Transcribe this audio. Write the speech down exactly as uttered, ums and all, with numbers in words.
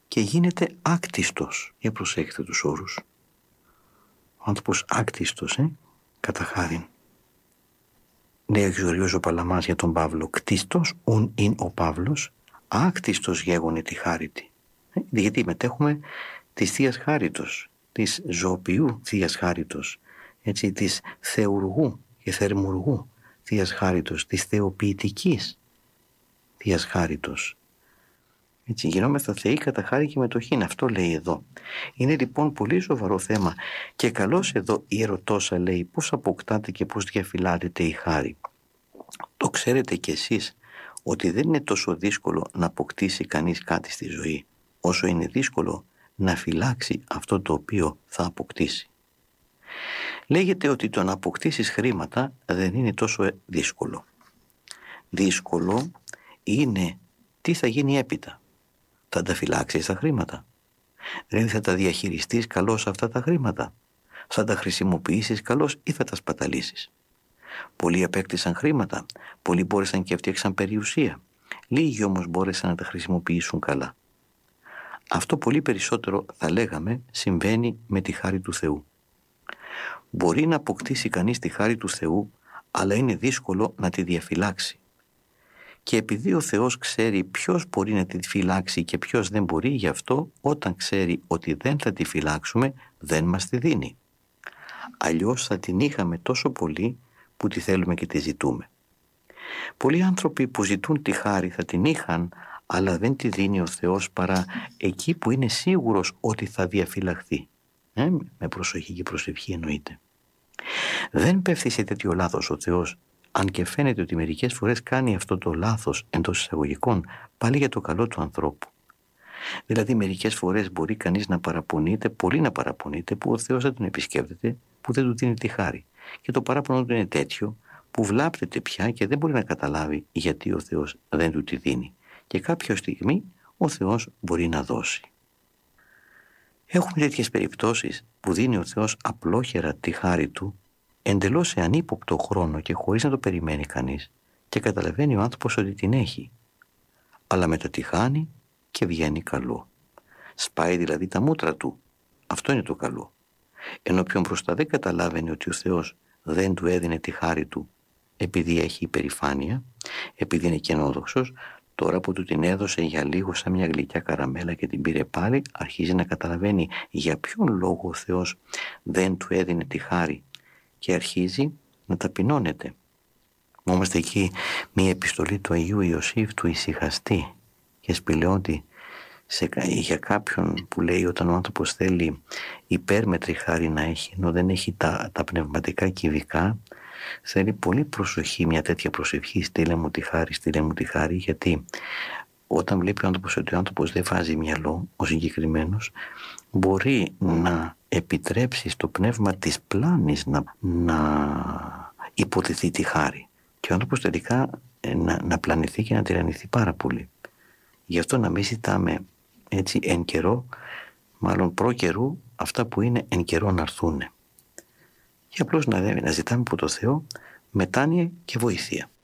και γίνεται άκτιστος. Για προσέχετε τους όρους. Ο άνθρωπος άκτιστος, ε, κατά χάριν. Λέει ο Εξωριός ο Παλαμάς για τον Παύλο, κτίστος ουν ειν ο Παύλος, άκτιστος γέγονε τη χάρητη. Ε, γιατί μετέχουμε της Θείας Χάριτος, της ζωοποιού Θείας Χάριτος, έτσι, της θεουργού και θερμουργού Θείας Χάριτος, της θεοποιητικής Θείας Χάριτος. Έτσι, γινόμεθα θεοί κατά χάρη και μετοχήν. Αυτό λέει εδώ. Είναι λοιπόν πολύ σοβαρό θέμα και καλώς εδώ η ερωτώσα λέει πώς αποκτάτε και πώς διαφυλάτετε η χάρη. Το ξέρετε κι εσείς ότι δεν είναι τόσο δύσκολο να αποκτήσει κανείς κάτι στη ζωή όσο είναι δύσκολο να φυλάξει αυτό το οποίο θα αποκτήσει. Λέγεται ότι το να αποκτήσεις χρήματα δεν είναι τόσο δύσκολο. Δύσκολο είναι τι θα γίνει έπειτα. Θα τα φυλάξεις τα χρήματα? Δηλαδή θα τα διαχειριστείς καλώς αυτά τα χρήματα? Θα τα χρησιμοποιήσεις καλώς ή θα τα σπαταλήσεις? Πολλοί απέκτησαν χρήματα, πολλοί μπόρεσαν και φτιάξαν περιουσία. Λίγοι όμως μπόρεσαν να τα χρησιμοποιήσουν καλά. Αυτό πολύ περισσότερο θα λέγαμε συμβαίνει με τη χάρη του Θεού. Μπορεί να αποκτήσει κανείς τη χάρη του Θεού, αλλά είναι δύσκολο να τη διαφυλάξει. Και επειδή ο Θεός ξέρει ποιος μπορεί να τη φυλάξει και ποιος δεν μπορεί, γι' αυτό όταν ξέρει ότι δεν θα τη φυλάξουμε, δεν μας τη δίνει. Αλλιώς θα την είχαμε τόσο πολύ που τη θέλουμε και τη ζητούμε. Πολλοί άνθρωποι που ζητούν τη χάρη θα την είχαν, αλλά δεν τη δίνει ο Θεός παρά εκεί που είναι σίγουρος ότι θα διαφυλαχθεί. Ε, με προσοχή και προσευχή εννοείται. Δεν πέφτει σε τέτοιο λάθος ο Θεός, αν και φαίνεται ότι μερικές φορές κάνει αυτό το λάθος εντός εισαγωγικών πάλι για το καλό του ανθρώπου. Δηλαδή μερικές φορές μπορεί κανείς να παραπονείται, πολύ να παραπονείται, που ο Θεός δεν τον επισκέπτεται, που δεν του δίνει τη χάρη. Και το παράπονο του είναι τέτοιο που βλάπτεται πια και δεν μπορεί να καταλάβει γιατί ο Θεός δεν του τη δίνει. Και κάποια στιγμή ο Θεός μπορεί να δώσει. Έχουμε τέτοιες περιπτώσεις που δίνει ο Θεός απλόχερα τη χάρη του εντελώς σε ανύποπτο χρόνο και χωρίς να το περιμένει κανείς και καταλαβαίνει ο άνθρωπος ότι την έχει. Αλλά μετά τη χάνει και βγαίνει καλό. Σπάει δηλαδή τα μούτρα του. Αυτό είναι το καλό. Ενώ ποιον μπροστά δεν καταλάβαινε ότι ο Θεός δεν του έδινε τη χάρη του επειδή έχει υπερηφάνεια, επειδή είναι κενόδοξος, τώρα που του την έδωσε για λίγο σαν μια γλυκιά καραμέλα και την πήρε πάλι, αρχίζει να καταλαβαίνει για ποιον λόγο ο Θεός δεν του έδινε τη χάρη και αρχίζει να ταπεινώνεται. Είμαστε εκεί μια επιστολή του Αγίου Ιωσήφ του Ησυχαστή και σπηλαιώτη σε, για κάποιον που λέει όταν ο άνθρωπος θέλει υπέρμετρη χάρη να έχει, ενώ δεν έχει τα, τα πνευματικά κυβικά, θέλει πολύ προσοχή μια τέτοια προσευχή, στείλε μου τη χάρη, στείλε μου τη χάρη, γιατί όταν βλέπει ο άνθρωπος ότι ο άνθρωπος δεν βάζει μυαλό, ο συγκεκριμένος, μπορεί να επιτρέψει στο πνεύμα της πλάνης να, να υποτεθεί τη χάρη και ο άνθρωπος τελικά να, να πλανηθεί και να τυραννηθεί πάρα πολύ. Γι' αυτό να μην ζητάμε έτσι εν καιρό, μάλλον προ καιρού, αυτά που είναι εν καιρό να έρθουνε. Και απλώς να, να ζητάμε από το Θεό μετάνοια και βοήθεια.